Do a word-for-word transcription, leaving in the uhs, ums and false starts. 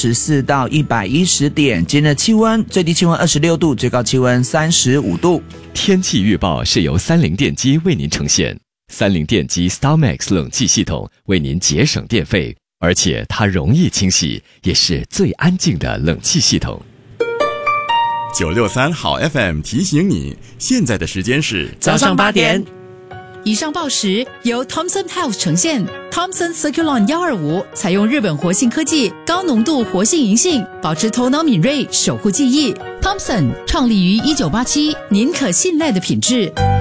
十四到一百一十点，今日气温最低气温二十六度，最高气温三十五度。 天气预报是由三菱电机为您呈现。三菱电机 StarMax 冷气系统为您节省电费，而且它容易清洗，也是最安静的冷气系统。 九六三好 F M 提醒你，现在的时间是早上八点。 以上报时由 Thomson Health 呈现。 Thomson Circulon 一二五采用日本活性科技，高浓度活性银杏，保持头脑敏锐，守护记忆。Thomson 创立于一九八七，您可信赖的品质。